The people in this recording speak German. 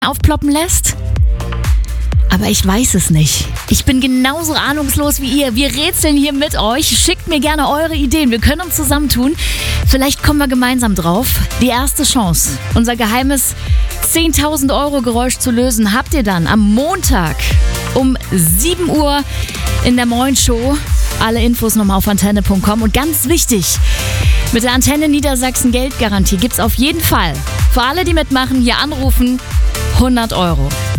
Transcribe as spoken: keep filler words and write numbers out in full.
aufploppen lässt? Aber ich weiß es nicht. Ich bin genauso ahnungslos wie ihr. Wir rätseln hier mit euch. Schickt mir gerne eure Ideen. Wir können uns zusammentun. Vielleicht kommen wir gemeinsam drauf. Die erste Chance, unser geheimes zehntausend Euro Geräusch zu lösen, habt ihr dann am Montag um sieben Uhr in der Moin Show. Alle Infos nochmal auf antenne punkt com. Und ganz wichtig, mit der Antenne Niedersachsen Geldgarantie gibt's auf jeden Fall für alle, die mitmachen, hier anrufen, hundert Euro.